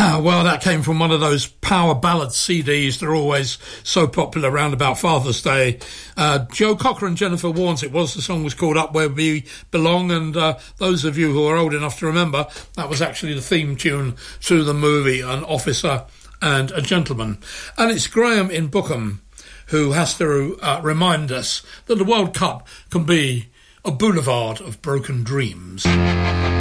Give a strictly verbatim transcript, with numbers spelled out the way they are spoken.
Well, that came from one of those power ballad C Ds that are always so popular around about Father's Day. Uh, Joe Cocker and Jennifer Warnes, it was. The song was called Up Where We Belong, and uh, those of you who are old enough to remember, that was actually the theme tune to the movie An Officer and a Gentleman. And it's Graham in Bookham who has to uh, remind us that the World Cup can be a boulevard of broken dreams.